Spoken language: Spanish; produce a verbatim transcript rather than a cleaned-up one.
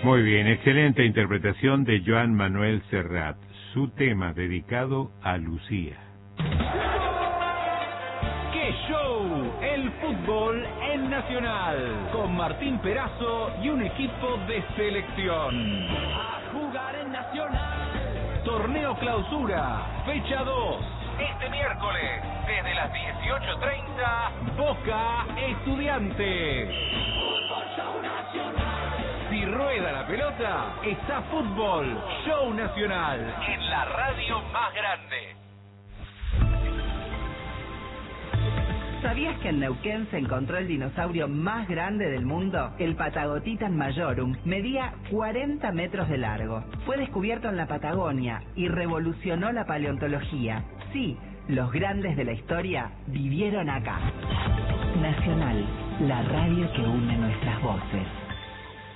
Muy bien, excelente interpretación de Joan Manuel Serrat, su tema dedicado a Lucía. ¡Qué show! El fútbol en Nacional, con Martín Perazo y un equipo de selección. A jugar en Nacional. Torneo Clausura, fecha dos. Este miércoles, desde las dieciocho treinta, Boca Estudiantes. Fútbol Show Nacional. Si rueda la pelota, está Fútbol Show Nacional en la radio más grande. ¿Sabías que en Neuquén se encontró el dinosaurio más grande del mundo? El Patagotitan majorum medía cuarenta metros de largo. Fue descubierto en la Patagonia y revolucionó la paleontología. Sí, los grandes de la historia vivieron acá. Nacional, la radio que une nuestras voces.